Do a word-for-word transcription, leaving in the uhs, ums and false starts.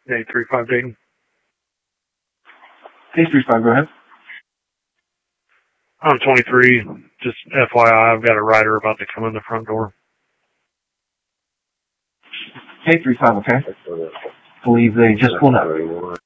eight three five Dayton. eight three five, go ahead. I'm twenty-three. Just F Y I, I've got a rider about to come in the front door. eight three five, okay. I believe they just pulled out.